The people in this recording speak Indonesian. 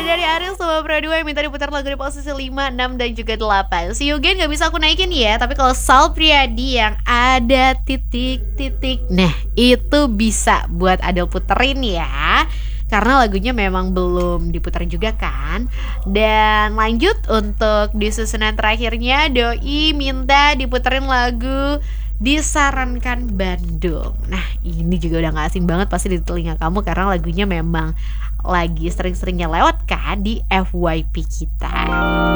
dari Ariel sama Pro 2 yang minta diputar lagu di posisi 5, 6, dan juga 8. Si Yugen gak bisa aku naikin ya, tapi kalau Sal Priadi yang ada titik-titik, nah itu bisa buat Adel puterin ya, karena lagunya memang belum diputar juga kan. Dan lanjut untuk di susunan terakhirnya, Doi minta diputerin lagu Disarankan Bandung. Nah ini juga udah gak asing banget pasti di telinga kamu, karena lagunya memang lagi sering-seringnya lewat kan di FYP kita.